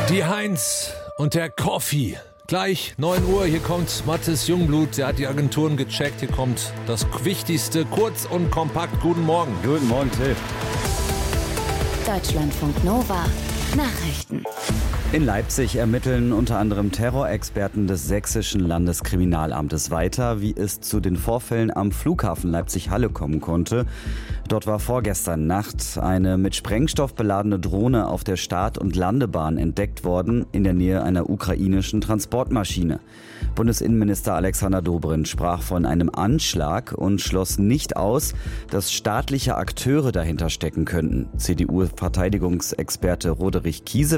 Die Heinz und der Coffee. Gleich 9 Uhr, hier kommt Mathis Jungblut, der hat die Agenturen gecheckt. Hier kommt das Wichtigste, kurz und kompakt. Guten Morgen. Guten Morgen, Till. Deutschlandfunk Nova. Nachrichten. In Leipzig ermitteln unter anderem Terrorexperten des Sächsischen Landeskriminalamtes weiter, wie es zu den Vorfällen am Flughafen Leipzig-Halle kommen konnte. Dort war vorgestern Nacht eine mit Sprengstoff beladene Drohne auf der Start- und Landebahn entdeckt worden, in der Nähe einer ukrainischen Transportmaschine. Bundesinnenminister Alexander Dobrindt sprach von einem Anschlag und schloss nicht aus, dass staatliche Akteure dahinter stecken könnten. CDU-Verteidigungsexperte Roderich Kiesewetter